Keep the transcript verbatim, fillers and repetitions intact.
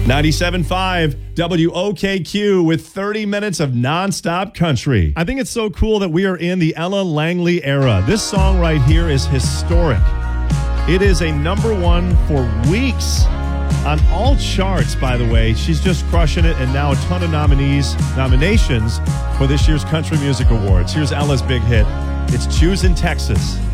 ninety-seven point five W O K Q with thirty minutes of nonstop country. I think it's so cool that we are in the Ella Langley era. This song right here is historic. It is a number one for weeks on all charts, by the way. She's just crushing it, and now a ton of nominees, nominations for this year's Country Music Awards. Here's Ella's big hit. It's Choosing Texas.